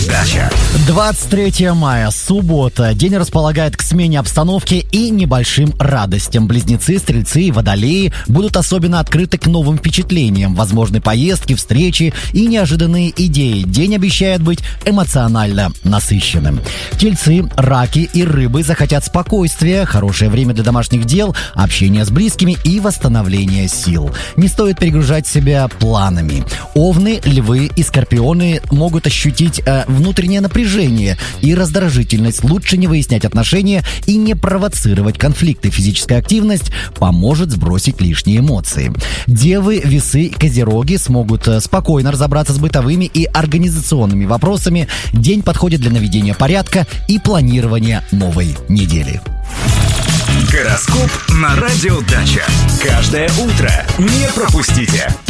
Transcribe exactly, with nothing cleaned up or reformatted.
Радиодача. двадцать третьего мая, суббота. День располагает к смене обстановки и небольшим радостям. Близнецы, стрельцы и водолеи будут особенно открыты к новым впечатлениям. Возможны поездки, встречи и неожиданные идеи. День обещает быть эмоционально насыщенным. Тельцы, раки и рыбы захотят спокойствия, хорошее время для домашних дел, общения с близкими и восстановления сил. Не стоит перегружать себя планами. Овны, львы и скорпионы могут ощутить э, внутреннее напряжение и раздражительность. Лучше не выяснять отношения и не провоцировать конфликты. Физическая активность поможет сбросить лишние эмоции. Девы, весы и козероги смогут э, спокойно разобраться с бытовыми и организационными вопросами. День подходит для наведения порядка и планирования новой недели. Гороскоп на Радиодача. Каждое утро не пропустите.